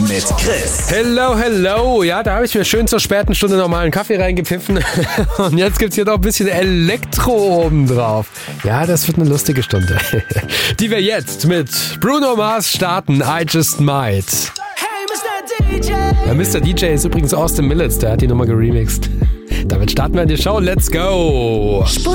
mit Chris. Hello, hello. Ja, da habe ich mir schön zur späten Stunde nochmal einen Kaffee reingepfiffen. Und jetzt gibt's hier noch ein bisschen Elektro oben drauf. Ja, das wird eine lustige Stunde. Die wir jetzt mit Bruno Mars starten. I Just Might. Hey, Mr. DJ. Ja, Mr. DJ ist übrigens Austin Millets. Der hat die Nummer geremixed. Damit starten wir in die Show. Let's go.